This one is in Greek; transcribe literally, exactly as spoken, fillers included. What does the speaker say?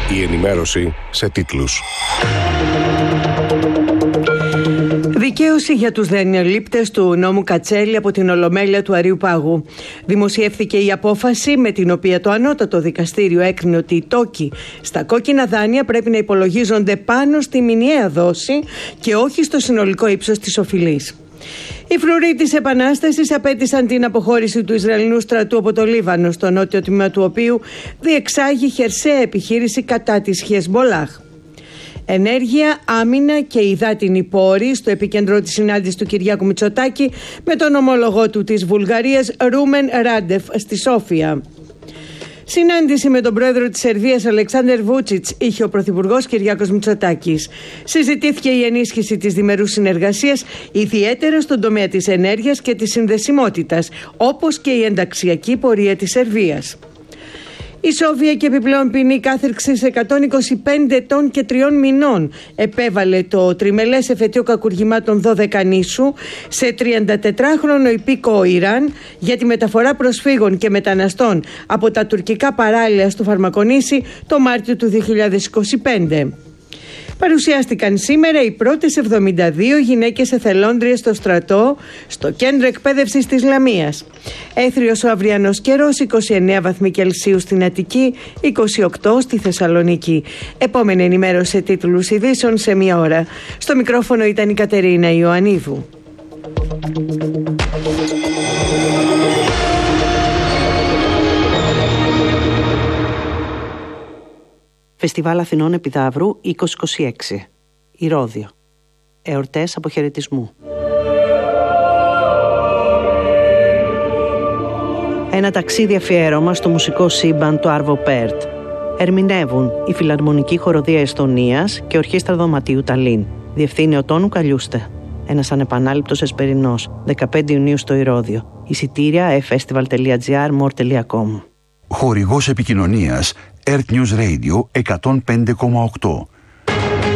Η ενημέρωση σε τίτλους. Δικαίωση για τους δανειολήπτες του νόμου Κατσέλη από την Ολομέλεια του Αρείου Πάγου. Δημοσιεύθηκε η απόφαση με την οποία το ανώτατο δικαστήριο έκρινε ότι οι τόκοι στα κόκκινα δάνεια πρέπει να υπολογίζονται πάνω στη μηνιαία δόση και όχι στο συνολικό ύψος της οφειλής. Οι φρουροί της Επανάστασης απέτησαν την αποχώρηση του Ισραηλινού στρατού από το Λίβανο, στο νότιο τμήμα του οποίου διεξάγει χερσαία επιχείρηση κατά της Χεσμολάχ. Ενέργεια, άμυνα και υδάτινοι πόροι στο επίκεντρο της συνάντησης του Κυριάκου Μητσοτάκη με τον ομόλογό του της Βουλγαρίας Ρούμεν Ράντεφ στη Σόφια. Συνάντηση με τον πρόεδρο της Σερβίας Αλεξάνδερ Βούτσιτς είχε ο πρωθυπουργός Κυριάκος Μητσοτάκης. Συζητήθηκε η ενίσχυση της διμερούς συνεργασίας, ιδιαίτερα στον τομέα της ενέργειας και της συνδεσιμότητας, όπως και η ενταξιακή πορεία της Σερβίας. Η Σόφια και επιπλέον ποινή κάθερξης εκατόν είκοσι πέντε ετών και τριών μηνών επέβαλε το τριμελές εφετείο κακουργημάτων δώδεκα νήσου σε τριαντατετράχρονο υπήκοο Ιράν για τη μεταφορά προσφύγων και μεταναστών από τα τουρκικά παράλια στο Φαρμακονήσι το Μάρτιο του δύο χιλιάδες είκοσι πέντε. Παρουσιάστηκαν σήμερα οι πρώτες εβδομήντα δύο γυναίκες εθελόντριες στο στρατό, στο κέντρο εκπαίδευσης της Λαμίας. Έθριος ο αυριανός καιρός, είκοσι εννέα βαθμοί Κελσίου στην Αττική, είκοσι οκτώ στη Θεσσαλονίκη. Επόμενη ενημέρωση σε τίτλους ειδήσεων σε μία ώρα. Στο μικρόφωνο ήταν η Κατερίνα Ιωαννίδου. Φεστιβάλ Αθηνών Επιδαύρου είκοσι είκοσι έξι. Ηρώδειο. Εορτές αποχαιρετισμού. Ένα ταξίδι αφιέρωμα στο μουσικό σύμπαν του Άρβο Πέρτ. Ερμηνεύουν η Φιλαρμονική Χοροδία Εστονίας και Ορχήστρα Δωματίου Ταλίν. Διευθύνει ο Τόνου Καλιούστε. Ένας ανεπανάληπτος εσπερινός, δεκαπέντε Ιουνίου στο Ηρώδειο. Εισιτήρια e-festival τελεία gr, more τελεία com. Χορηγός επικοινωνίας Earth News Radio εκατόν πέντε κόμμα οκτώ.